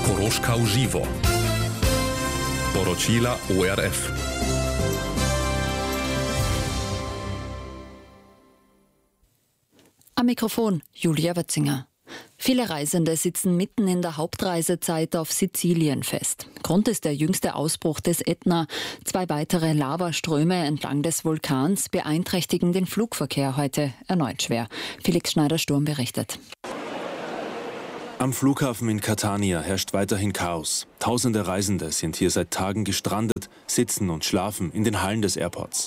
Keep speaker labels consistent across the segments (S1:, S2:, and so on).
S1: Koroška v živo. Poročila ORF.
S2: Am Mikrofon Julia Wötzinger. Viele Reisende sitzen mitten in der Hauptreisezeit auf Sizilien fest. Grund ist der jüngste Ausbruch des Ätna. 2 weitere Lavaströme entlang des Vulkans beeinträchtigen den Flugverkehr heute erneut schwer. Felix Schneider-Sturm berichtet.
S3: Am Flughafen in Catania herrscht weiterhin Chaos. Tausende Reisende sind hier seit Tagen gestrandet, sitzen und schlafen in den Hallen des Airports.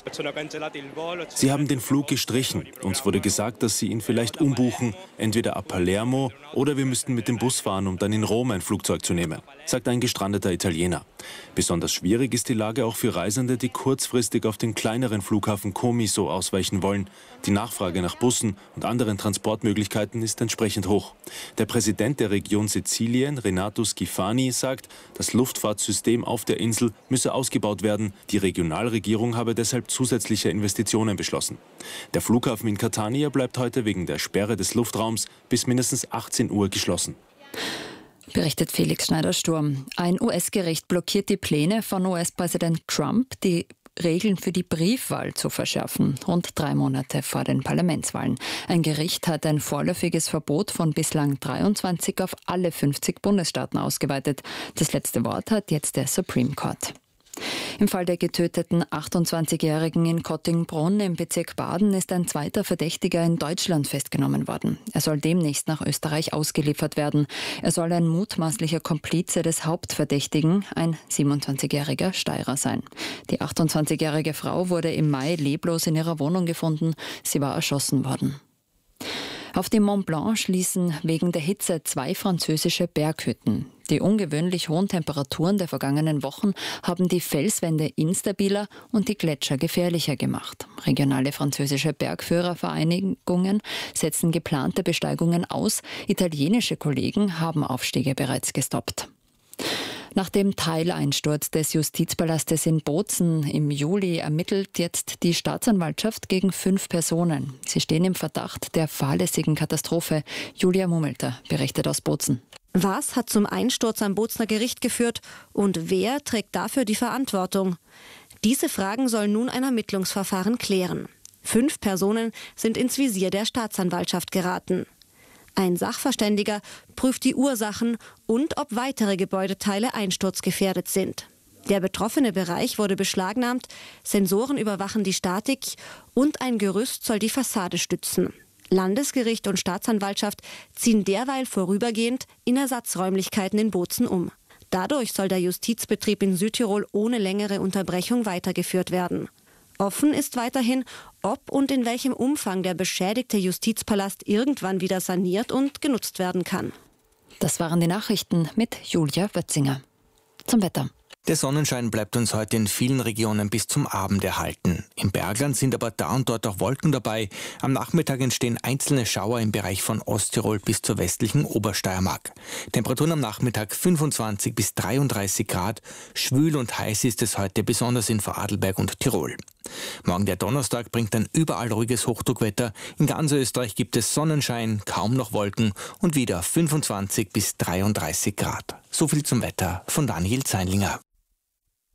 S3: Sie haben den Flug gestrichen. Uns wurde gesagt, dass sie ihn vielleicht umbuchen, entweder ab Palermo oder wir müssten mit dem Bus fahren, um dann in Rom ein Flugzeug zu nehmen, sagt ein gestrandeter Italiener. Besonders schwierig ist die Lage auch für Reisende, die kurzfristig auf den kleineren Flughafen Comiso ausweichen wollen. Die Nachfrage nach Bussen und anderen Transportmöglichkeiten ist entsprechend hoch. Der Präsident der Region Sizilien, Renato Schifani, sagt, das Luftfahrtsystem auf der Insel müsse ausgebaut werden. Die Regionalregierung habe deshalb zusätzliche Investitionen beschlossen. Der Flughafen in Catania bleibt heute wegen der Sperre des Luftraums bis mindestens 18 Uhr geschlossen.
S2: Berichtet Felix Schneider-Sturm. Ein US-Gericht blockiert die Pläne von US-Präsident Trump, die Regeln für die Briefwahl zu verschärfen, rund 3 Monate vor den Parlamentswahlen. Ein Gericht hat ein vorläufiges Verbot von bislang 23 auf alle 50 Bundesstaaten ausgeweitet. Das letzte Wort hat jetzt der Supreme Court. Im Fall der getöteten 28-Jährigen in Kottingbrunn im Bezirk Baden ist ein zweiter Verdächtiger in Deutschland festgenommen worden. Er soll demnächst nach Österreich ausgeliefert werden. Er soll ein mutmaßlicher Komplize des Hauptverdächtigen, ein 27-jähriger Steirer sein. Die 28-jährige Frau wurde im Mai leblos in ihrer Wohnung gefunden. Sie war erschossen worden. Auf dem Mont Blanc schließen wegen der Hitze 2 französische Berghütten. Die ungewöhnlich hohen Temperaturen der vergangenen Wochen haben die Felswände instabiler und die Gletscher gefährlicher gemacht. Regionale französische Bergführervereinigungen setzen geplante Besteigungen aus. Italienische Kollegen haben Aufstiege bereits gestoppt. Nach dem Teileinsturz des Justizpalastes in Bozen im Juli ermittelt jetzt die Staatsanwaltschaft gegen 5 Personen. Sie stehen im Verdacht der fahrlässigen Katastrophe. Julia Mummelter berichtet aus Bozen.
S4: Was hat zum Einsturz am Bozener Gericht geführt und wer trägt dafür die Verantwortung? Diese Fragen soll nun ein Ermittlungsverfahren klären. 5 Personen sind ins Visier der Staatsanwaltschaft geraten. Ein Sachverständiger prüft die Ursachen und ob weitere Gebäudeteile einsturzgefährdet sind. Der betroffene Bereich wurde beschlagnahmt, Sensoren überwachen die Statik und ein Gerüst soll die Fassade stützen. Landesgericht und Staatsanwaltschaft ziehen derweil vorübergehend in Ersatzräumlichkeiten in Bozen um. Dadurch soll der Justizbetrieb in Südtirol ohne längere Unterbrechung weitergeführt werden. Offen ist weiterhin, ob und in welchem Umfang der beschädigte Justizpalast irgendwann wieder saniert und genutzt werden kann.
S2: Das waren die Nachrichten mit Julia Wötzinger. Zum Wetter.
S5: Der Sonnenschein bleibt uns heute in vielen Regionen bis zum Abend erhalten. Im Bergland sind aber da und dort auch Wolken dabei. Am Nachmittag entstehen einzelne Schauer im Bereich von Osttirol bis zur westlichen Obersteiermark. Temperaturen am Nachmittag 25 bis 33 Grad. Schwül und heiß ist es heute, besonders in Vorarlberg und Tirol. Morgen der Donnerstag bringt dann überall ruhiges Hochdruckwetter. In ganz Österreich gibt es Sonnenschein, kaum noch Wolken und wieder 25 bis 33 Grad. So viel zum Wetter von Daniel Zeinlinger.